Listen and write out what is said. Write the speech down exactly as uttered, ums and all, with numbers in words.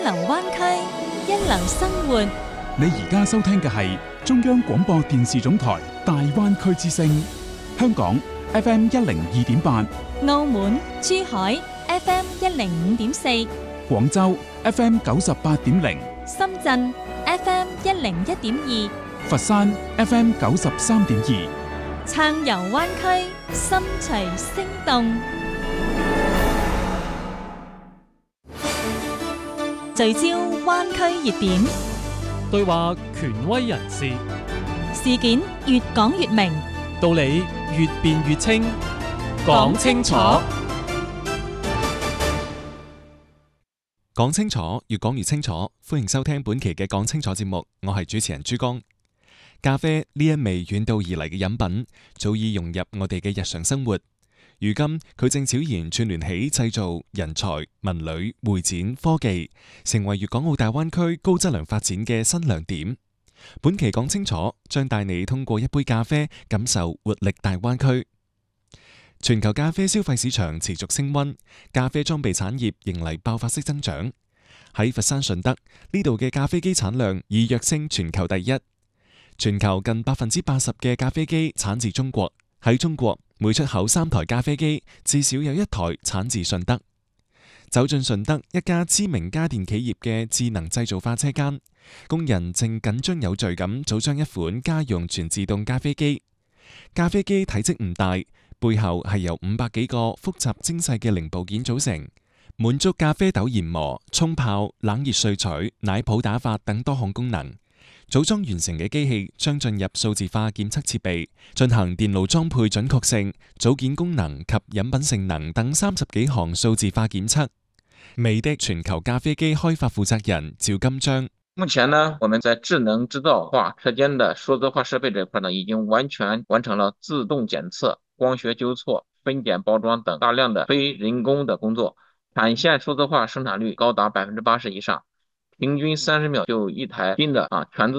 流灣區，一流生活。 你而家收聽嘅係中央廣播電視總台大灣區之聲，香港 F M 一零二點八， 澳門、珠海 F M 一零五點四， 廣州 F M 九十八點零， 深圳 F M 一零一點二， 佛山 F M 九十三點二， 暢遊灣區，心隨聲動。聚焦灣區熱點， 對話權威人士， 事件越講越明， 道理越辯越清，講清楚， 講清楚，越講越清楚。歡迎收聽本期嘅講清楚節目，我係主持人珠江。咖啡呢一味遠道而嚟嘅飲品，早已融入我哋嘅日常生活。如今佢正悄然串聯起製造、人才、文旅、會展、科技，成為粵港澳大灣區高質量發展嘅新亮點。本期講清楚，將帶你通過一杯咖啡，感受活力大灣區。全球咖啡消費市場持續升溫，咖啡裝備產業迎嚟爆發式增長。喺佛山順德呢度嘅咖啡機產量已躍升全球第一。全球近百分之八十嘅咖啡機產自中國。喺中國，每出口三台咖啡機，至少有一台產自順德。走進順德一家知名家電企業嘅智能製造化車間，工人正緊張有序咁組裝一款家用全自動咖啡機。咖啡機體積唔大，背後係由五百幾個複雜精細嘅零部件組成，滿足咖啡豆研磨、沖泡、冷熱萃取、奶泡打發等多項功能。組裝完成嘅機器將進入數字化檢測設備，進行電路裝配準確性、組件功能及飲品性能等三十幾項數字化檢測。美的全球咖啡機開發負責人趙金章： 目前呢，我們在智能製造化車間的數字化設備這塊呢，已經完全完成了自動檢測、光學糾錯、分揀包裝等大量的非人工的工作，產線數字化生產率高達百分之八十以上。平均三十秒就一台新的啊全自